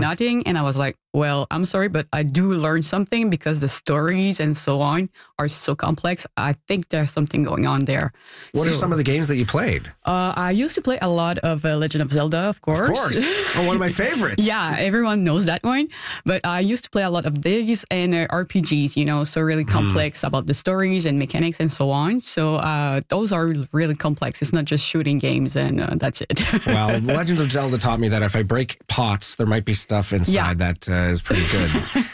nothing. And I was like, well, I'm sorry, but I do learn something because the stories and so on are so complex. I think there's something going on there. What are some of the games that you played? I used to play a lot of Legend of Zelda, of course. Of course. Oh, one of my favorites. Yeah, everyone knows that one. But I used to play a lot of these and RPGs, so really complex about the stories and mechanics and so on. So those are really complex. It's not just shooting games and that's it. Well, Legend of Zelda taught me that if I break pots, there might be stuff inside that is pretty good.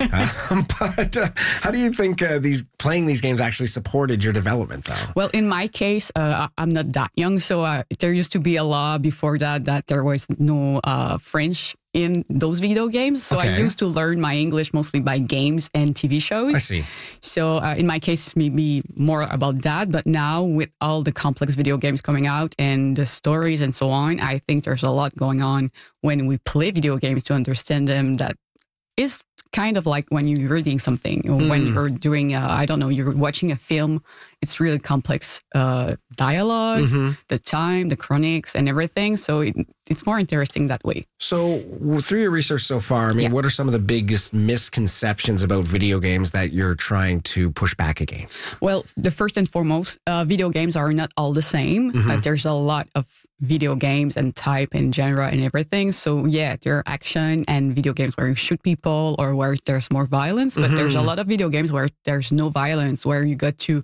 But how do you think playing these games actually supported your development, though? Well, in my case, I'm not that young, so there used to be a law before that there was no French in those video games. So I used to learn my English mostly by games and TV shows. I see. So in my case, it's maybe more about that. But now with all the complex video games coming out and the stories and so on, I think there's a lot going on when we play video games to understand them that is kind of like when you're reading something or when you're doing, you're watching a film. It's really complex dialogue, the time, the chronics and everything. So it's more interesting that way. So through your research so far, what are some of the biggest misconceptions about video games that you're trying to push back against? Well, the first and foremost, video games are not all the same. There's a lot of video games and type and genre and everything. So yeah, there are action and video games where you shoot people or where there's more violence. But there's a lot of video games where there's no violence, where you got to,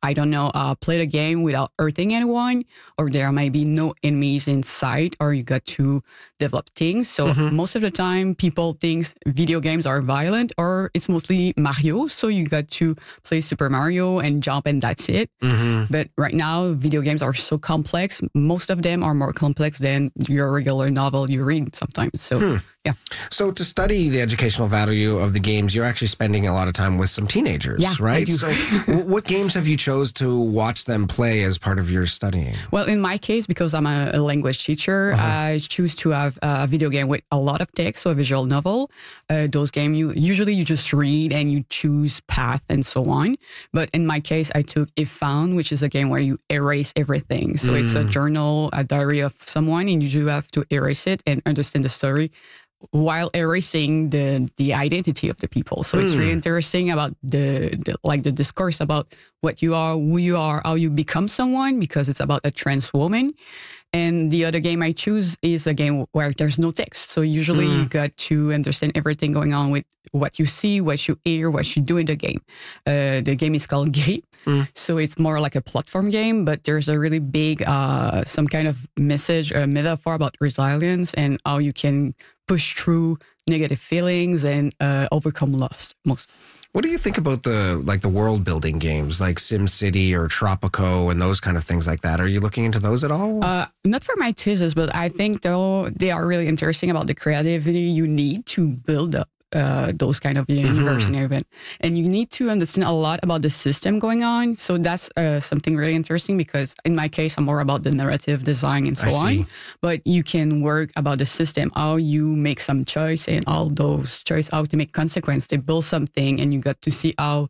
play the game without hurting anyone, or there may be no enemies in sight, or you got to develop things. So most of the time, people think video games are violent, or it's mostly Mario. So you got to play Super Mario and jump, and that's it. But right now, video games are so complex. Most of them are more complex than your regular novel you read sometimes. So yeah. So to study the educational value of the games, you're actually spending a lot of time with some teenagers, right? So what games have you chose to watch them play as part of your studying? Well, in my case, because I'm a language teacher, I choose to have a video game with a lot of text, so a visual novel. Those games, you just read and you choose path and so on. But in my case, I took If Found, which is a game where you erase everything. So it's a journal, a diary of someone, and you do have to erase it and understand the story while erasing the identity of the people. So it's really interesting about the discourse about what you are, who you are, how you become someone, because it's about a trans woman. And the other game I choose is a game where there's no text. So usually you got to understand everything going on with what you see, what you hear, what you do in the game. The game is called Gris. So it's more like a platform game, but there's a really big, some kind of message, a metaphor about resilience and how you can push through negative feelings and overcome loss. What do you think about the world building games like SimCity or Tropico and those kind of things like that? Are you looking into those at all? Not for my thesis, but I think though they are really interesting about the creativity you need to build up those kind of universe and event. And you need to understand a lot about the system going on. So that's something really interesting because in my case, I'm more about the narrative design and so on. But you can work about the system, how you make some choice and all those choice, how to make consequence. They build something and you got to see how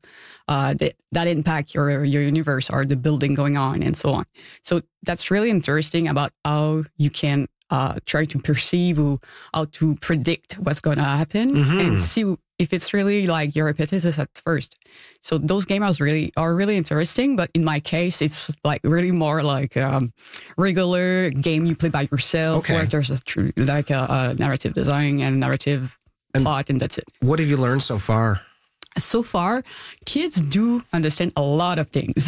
that impact your universe or the building going on and so on. So that's really interesting about how you can try to perceive or how to predict what's going to happen and see if it's really like your hypothesis at first. So those games are really interesting, but in my case, it's like really more like regular game you play by yourself where there's a narrative design and narrative plot, and that's it. What have you learned so far? So far, kids do understand a lot of things.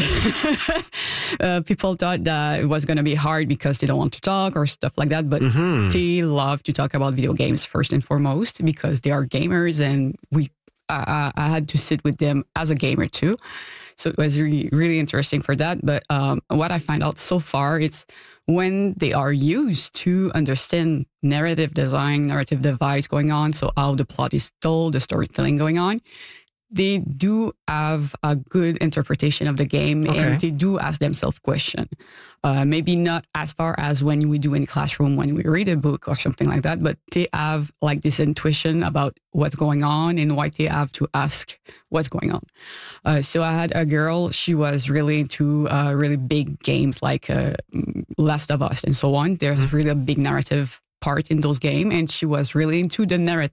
People thought that it was going to be hard because they don't want to talk or stuff like that, but they love to talk about video games first and foremost because they are gamers, and I had to sit with them as a gamer too. So it was really, really interesting for that. But what I find out so far, it's when they are used to understand narrative design, narrative device going on, so how the plot is told, the storytelling going on, they do have a good interpretation of the game and they do ask themselves questions. Maybe not as far as when we do in classroom when we read a book or something like that, but they have like this intuition about what's going on and why they have to ask what's going on. So I had a girl, she was really into really big games like Last of Us and so on. There's really a big narrative part in those games, and she was really into the narrative